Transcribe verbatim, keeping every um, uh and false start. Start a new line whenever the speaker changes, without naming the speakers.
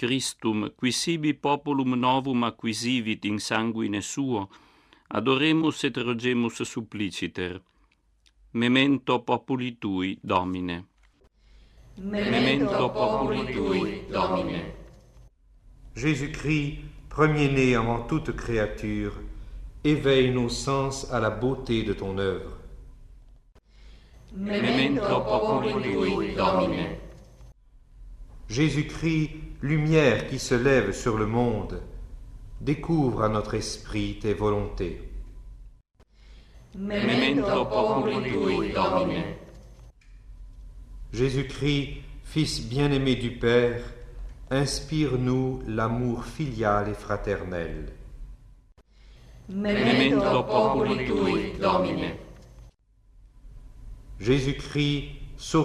Christum, qui sibi populum novum acquisivit in sanguine suo, adoremus et rogemus suppliciter. Memento populi tui, Domine.
Memento populi tui, Domine.
Jésus-Christ, premier-né avant toute créature, éveille nos sens à la beauté de ton œuvre.
Memento populi tui, Domine.
Jésus-Christ, lumière qui se lève sur le monde, découvre à notre esprit tes volontés.
Memento populi tui, Domine.
Jésus-Christ, Fils bien-aimé du Père, inspire-nous l'amour filial et fraternel.
Memento populi tui, Domine.
Jésus-Christ,